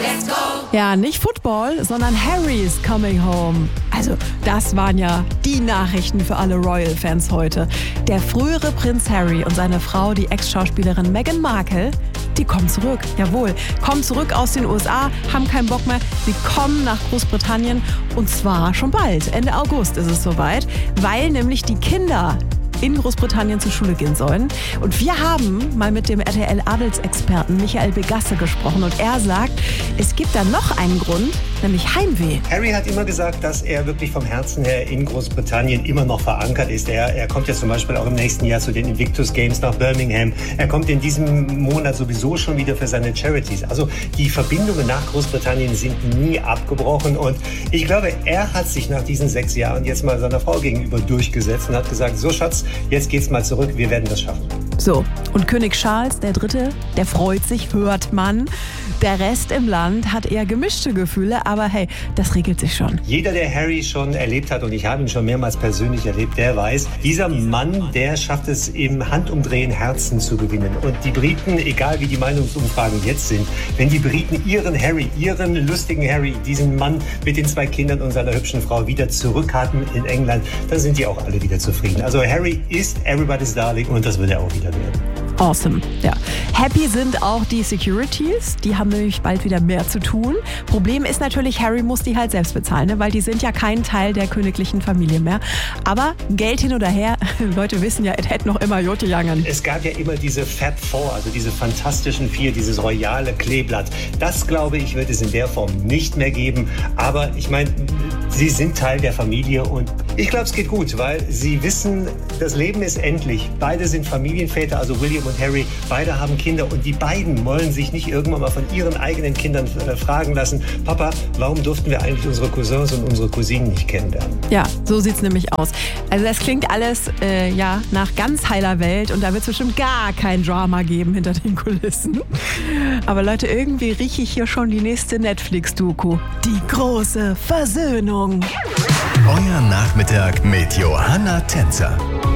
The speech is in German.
Ja, nicht Football, sondern Harry's coming home. Also, das waren ja die Nachrichten für alle Royal-Fans heute. Der frühere Prinz Harry und seine Frau, die Ex-Schauspielerin Meghan Markle, die kommen zurück. Jawohl, kommen zurück aus den USA, haben keinen Bock mehr. Sie kommen nach Großbritannien und zwar schon bald. Ende August ist es soweit, weil nämlich die Kinder in Großbritannien zur Schule gehen sollen. Und wir haben mal mit dem RTL-Adelsexperten Michael Begasse gesprochen und er sagt, es gibt da noch einen Grund, nämlich Heimweh. Harry hat immer gesagt, dass er wirklich vom Herzen her in Großbritannien immer noch verankert ist. Er kommt ja zum Beispiel auch im nächsten Jahr zu den Invictus Games nach Birmingham. Er kommt in diesem Monat sowieso schon wieder für seine Charities. Also die Verbindungen nach Großbritannien sind nie abgebrochen. Und ich glaube, er hat sich nach diesen 6 Jahren jetzt mal seiner Frau gegenüber durchgesetzt und hat gesagt, so Schatz, jetzt geht's mal zurück, wir werden das schaffen. So, und König Charles III., der freut sich, hört man. Der Rest im Land hat eher gemischte Gefühle, aber hey, das regelt sich schon. Jeder, der Harry schon erlebt hat, und ich habe ihn schon mehrmals persönlich erlebt, der weiß, dieser Mann, der schafft es im Handumdrehen Herzen zu gewinnen. Und die Briten, egal wie die Meinungsumfragen jetzt sind, wenn die Briten ihren Harry, ihren lustigen Harry, diesen Mann mit den 2 Kindern und seiner hübschen Frau wieder zurück hatten in England, dann sind die auch alle wieder zufrieden. Also Harry ist everybody's darling und das wird er auch wieder werden. Awesome, ja. Happy sind auch die Securities, die haben nämlich bald wieder mehr zu tun. Problem ist natürlich, Harry muss die halt selbst bezahlen, ne? Weil die sind ja kein Teil der königlichen Familie mehr. Aber Geld hin oder her, Leute wissen ja, es hätte noch immer Jote jangen. Es gab ja immer diese Fab Four, also diese fantastischen 4, dieses royale Kleeblatt. Das, glaube ich, wird es in der Form nicht mehr geben. Aber ich meine, sie sind Teil der Familie und ich glaube, es geht gut, weil sie wissen, das Leben ist endlich. Beide sind Familienväter, also William und Harry, beide haben Kinder und die beiden wollen sich nicht irgendwann mal von ihren eigenen Kindern fragen lassen, Papa, warum durften wir eigentlich unsere Cousins und unsere Cousinen nicht kennenlernen? Ja, so sieht's nämlich aus. Also das klingt alles nach ganz heiler Welt und da wird es bestimmt gar kein Drama geben hinter den Kulissen. Aber Leute, irgendwie rieche ich hier schon die nächste Netflix-Doku. Die große Versöhnung. Euer Nachmittag mit Johanna Tänzer.